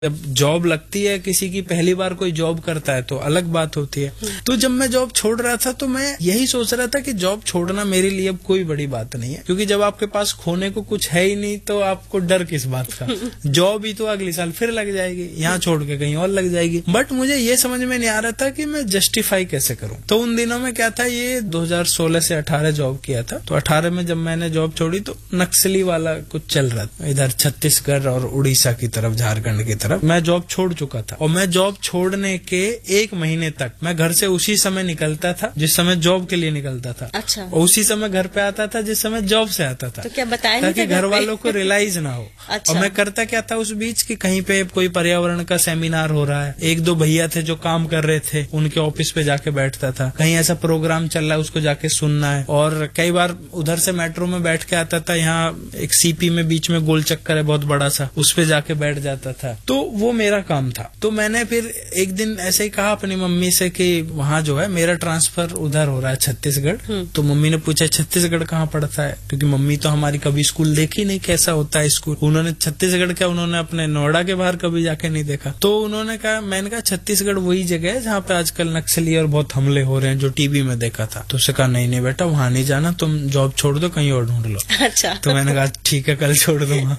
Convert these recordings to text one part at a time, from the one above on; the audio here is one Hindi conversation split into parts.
जब जॉब लगती है किसी की, पहली बार कोई जॉब करता है तो अलग बात होती है। तो जब मैं जॉब छोड़ रहा था तो मैं यही सोच रहा था कि जॉब छोड़ना मेरे लिए अब कोई बड़ी बात नहीं है, क्योंकि जब आपके पास खोने को कुछ है ही नहीं तो आपको डर किस बात का। जॉब ही तो अगले साल फिर लग जाएगी, यहाँ छोड़ के कहीं और लग जाएगी। बट मुझे ये समझ में नहीं आ रहा था कि मैं जस्टिफाई कैसे करूं। तो उन दिनों में क्या था, ये 2016 से 18 जॉब किया था। तो 18 में जब मैंने जॉब छोड़ी तो नक्सली वाला कुछ चल रहा था इधर छत्तीसगढ़ और उड़ीसा की तरफ, झारखंड की तरफ। मैं जॉब छोड़ चुका था और मैं जॉब छोड़ने के 1 महीने तक मैं घर से उसी समय निकलता था जिस समय जॉब के लिए निकलता था। अच्छा। और उसी समय घर पे आता था जिस समय जॉब से आता था। तो क्या बताया ताकि घर वालों को रियलाइज ना हो। अच्छा। और मैं करता क्या था उस बीच कि कहीं पे कोई पर्यावरण का सेमिनार हो रहा है, 1-2 भैया थे जो काम कर रहे थे, उनके ऑफिस पे जाके बैठता था। कहीं ऐसा प्रोग्राम चल रहा है उसको जाके सुनना है। और कई बार उधर से मेट्रो में बैठ के आता था, यहाँ एक सीपी में बीच में गोल चक्कर है बहुत बड़ा सा, उस पे जाके बैठ जाता था। तो वो मेरा काम था। तो मैंने फिर एक दिन ऐसे ही कहा अपनी मम्मी से कि वहाँ जो है मेरा ट्रांसफर उधर हो रहा है छत्तीसगढ़। तो मम्मी ने पूछा छत्तीसगढ़ कहाँ पड़ता है, क्योंकि मम्मी तो हमारी कभी स्कूल देखी नहीं कैसा होता है स्कूल। उन्होंने छत्तीसगढ़ क्या, उन्होंने अपने नोएडा के बाहर कभी जाके नहीं देखा। तो उन्होंने कहा, मैंने कहा छत्तीसगढ़ वही जगह है जहाँ पे आजकल नक्सली और बहुत हमले हो रहे हैं जो टीवी में देखा था। तो उससे कहा नहीं बेटा वहाँ नहीं जाना, तुम जॉब छोड़ दो, कहीं और ढूंढ लो। अच्छा। तो मैंने कहा ठीक है कल छोड़ दूंगा।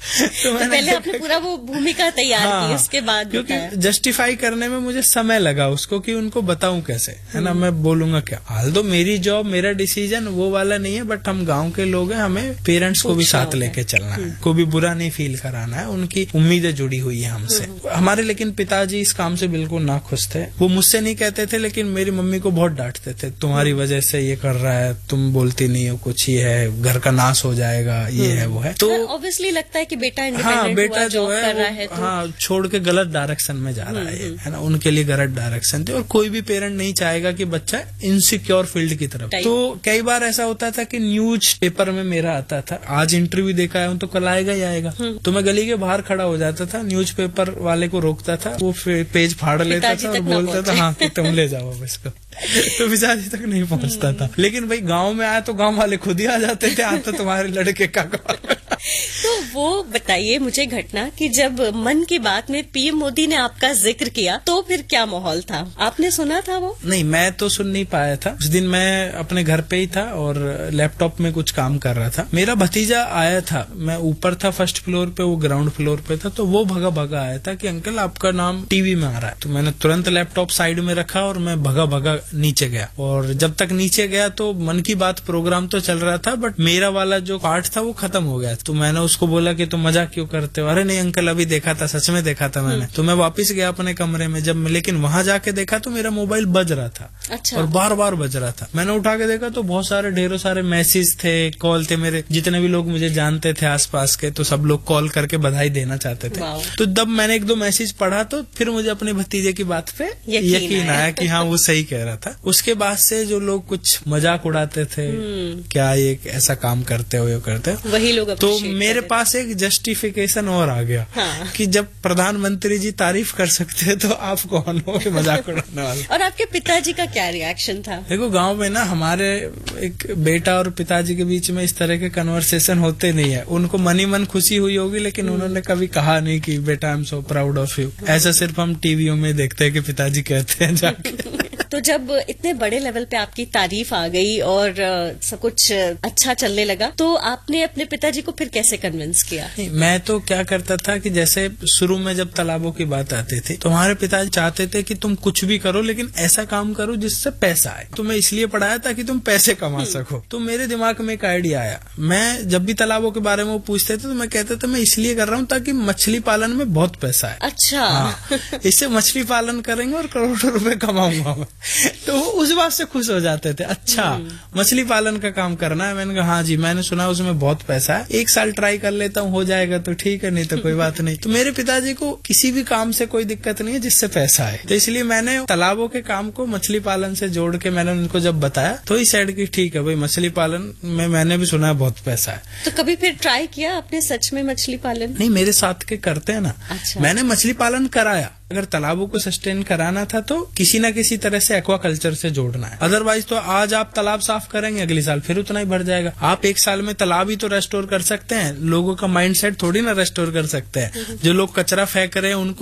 तो पहले आपने पूरा वो भूमिका तैयार की, उसके बाद क्योंकि जस्टिफाई करने में मुझे समय लगा उसको कि उनको बताऊं कैसे, है ना। मैं बोलूंगा क्या, हाल दो मेरी जॉब मेरा डिसीजन वो वाला नहीं है, बट हम गांव के लोग हैं, हमें पेरेंट्स को भी साथ लेके चलना है, को भी बुरा नहीं फील कराना है, उनकी उम्मीदें जुड़ी हुई है हमसे। हमारे लेकिन पिताजी इस काम से बिल्कुल नाखुश थे। वो मुझसे नहीं कहते थे लेकिन मेरी मम्मी को बहुत डांटते थे, तुम्हारी वजह से ये कर रहा है, तुम बोलती नहीं हो कुछ, ही है घर का नाश हो जाएगा, ये है वो है। तो ऑब्वियसली लगता है कि बेटा बेटा जो है छोड़ के गलत डायरेक्शन में जा रहा है ना, उनके लिए गलत डायरेक्शन थे। और कोई भी पेरेंट नहीं चाहेगा कि बच्चा इनसिक्योर फील्ड की तरफ। तो कई बार ऐसा होता था कि न्यूज पेपर में मेरा आता था, आज इंटरव्यू देखा है तो कल आएगा ही आएगा। तो मैं गली के बाहर खड़ा हो जाता था, न्यूज पेपर वाले को रोकता था, वो पेज फाड़ लेता था और बोलता था हाँ कि तुम ले जाओ अब इसको। तो पिताजी तक नहीं पहुंचता था। लेकिन भाई गांव में आया तो गांव वाले खुद ही आ जाते थे, आता तुम्हारे लड़के का। तो वो बताइए मुझे घटना कि जब मन की बात में पीएम मोदी ने आपका जिक्र किया तो फिर क्या माहौल था, आपने सुना था वो? नहीं, मैं तो सुन नहीं पाया था। उस दिन मैं अपने घर पे ही था और लैपटॉप में कुछ काम कर रहा था। मेरा भतीजा आया था, मैं ऊपर था फर्स्ट फ्लोर पे, वो ग्राउंड फ्लोर पे था। तो वो भगा आया था कि अंकल आपका नाम टीवी में आ रहा है। तो मैंने तुरंत लैपटॉप साइड में रखा और मैं भगा नीचे गया। और जब तक नीचे गया तो मन की बात प्रोग्राम तो चल रहा था, बट मेरा वाला जो पार्ट था वो खत्म हो गया। तो मैंने उसको बोला कि तुम मजाक क्यों करते हो? अरे नहीं अंकल अभी देखा था, सच में देखा था मैंने। तो मैं वापस गया अपने कमरे में, जब लेकिन वहां जाके देखा तो मेरा मोबाइल बज रहा था। अच्छा। और बार बज रहा था। मैंने उठा के देखा तो बहुत सारे ढेरों सारे मैसेज थे, कॉल थे, मेरे जितने भी लोग मुझे जानते थे आसपास के, तो सब लोग कॉल करके बधाई देना चाहते थे। तो जब मैंने 1-2 मैसेज पढ़ा तो फिर मुझे अपने भतीजे की बात पे यकीन आया कि हाँ वो सही कह रहा था। उसके बाद से जो लोग कुछ मजाक उड़ाते थे, क्या ये ऐसा काम करते हो, ये करते हो, वही लोग। तो मेरे पास एक जस्टिफिकेशन और आ गया। हाँ। कि जब प्रधानमंत्री जी तारीफ कर सकते हैं तो आप कौन हो मजाक उड़ाने वाले। और आपके पिताजी का क्या रिएक्शन था? देखो गांव में ना हमारे एक बेटा और पिताजी के बीच में इस तरह के कन्वर्सेशन होते नहीं है। उनको मन ही मन खुशी हुई होगी, लेकिन उन्होंने कभी कहा नहीं कि बेटा I am so proud of you. ऐसा सिर्फ हम टीवियों में देखते हैं कि पिताजी कहते हैं जाके। तो जब इतने बड़े लेवल पे आपकी तारीफ आ गई और सब कुछ अच्छा चलने लगा, तो आपने अपने पिताजी को फिर कैसे कन्विंस किया? मैं तो क्या करता था कि जैसे शुरू में जब तालाबों की बात आती थी तो हमारे पिताजी चाहते थे कि तुम कुछ भी करो लेकिन ऐसा काम करो जिससे पैसा आए। तो मैं इसलिए पढ़ाया ताकि तुम पैसे कमा सको। तो मेरे दिमाग में एक आइडिया आया। मैं जब भी तालाबों के बारे में वो पूछते थे तो मैं कहता था मैं इसलिए कर रहा हूँ ताकि मछली पालन में बहुत पैसा है। अच्छा। हाँ, इससे मछली पालन करेंगे और करोड़ों रुपए कमाऊंगा मैं। तो उस बात से खुश हो जाते थे। अच्छा मछली पालन का काम करना है? मैंने कहा हाँ जी, मैंने सुना उसमें बहुत पैसा है, 1 साल ट्राई कर लेता हूँ, हो जाएगा तो ठीक है, नहीं तो कोई बात नहीं। तो मेरे पिताजी को किसी भी काम से कोई दिक्कत नहीं है जिससे पैसा है। तो इसलिए मैंने तालाबों के काम को मछली पालन से जोड़ के मैंने उनको जब बताया तो ही साइड की ठीक है भाई, मछली पालन में मैंने भी सुना है बहुत पैसा है। तो कभी फिर ट्राई किया आपने सच में मछली पालन? नहीं, मेरे साथ के करते हैं ना। अच्छा। मैंने मछली पालन कराया अगर तालाबों को सस्टेन कराना था तो किसी न किसी तरह से एक्वाकल्चर से जोड़ना है। अदरवाइज तो आज आप तालाब साफ करेंगे, अगले साल फिर उतना ही भर जाएगा। आप एक साल में तालाब ही तो रेस्टोर कर सकते हैं, लोगों का माइंडसेट थोड़ी ना रेस्टोर कर सकते हैं। जो लोग कचरा फेंक रहे हैं उनको